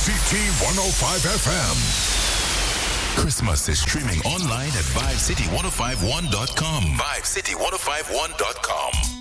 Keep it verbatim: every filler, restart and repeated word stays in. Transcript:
City one oh five F M. Christmas is streaming online at vibe city one oh five one dot com. vibe city one oh five one dot com.